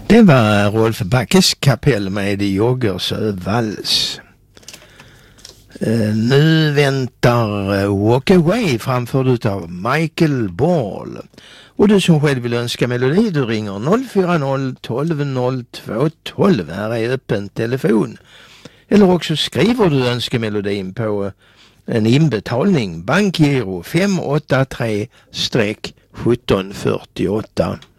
Det var Rolf Backes kapell med Joggersö-vals. Nu väntar Walk Away framförd av Michael Ball. Och du som själv vill önska melodi, du ringer 040 12 02 12. Här är öppen telefon. Eller också skriver du önskemelodin på en inbetalning. Bankgiro 583-1748.